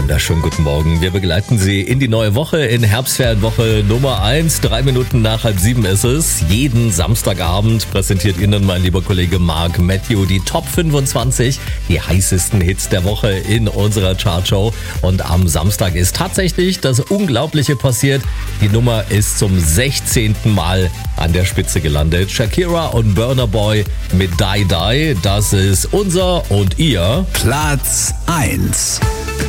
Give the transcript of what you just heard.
wunderschönen guten Morgen. Wir begleiten Sie in die neue Woche, in Herbstferienwoche Nummer 1. 3 Minuten nach 6:30 ist es. Jeden Samstagabend präsentiert Ihnen mein lieber Kollege Mark Matthew die Top 25, die heißesten Hits der Woche in unserer Chartshow. Und am Samstag ist tatsächlich das Unglaubliche passiert. Die Nummer ist zum 16. Mal an der Spitze gelandet. Shakira und Burna Boy mit Die Die. Das ist unser und ihr Platz 1.